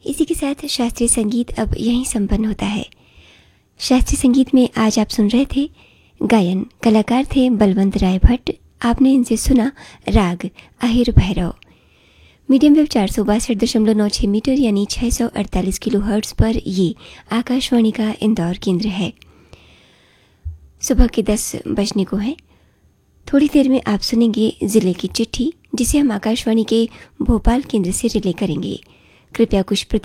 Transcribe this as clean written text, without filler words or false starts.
इसी के साथ शास्त्रीय संगीत अब यहीं संपन्न होता है। शास्त्रीय संगीत में आज आप सुन रहे थे गायन, कलाकार थे बलवंत राय भट्ट। आपने इनसे सुना राग अहिर भैरव। मीडियम वेव 462.96 मीटर यानी 648 किलो हर्ट्ज पर ये आकाशवाणी का इंदौर केंद्र है। सुबह के 10 बजने को है। थोड़ी देर में आप सुनेंगे जिले की चिट्ठी, जिसे हम आकाशवाणी के भोपाल केंद्र से रिले करेंगे। कृपया कुछ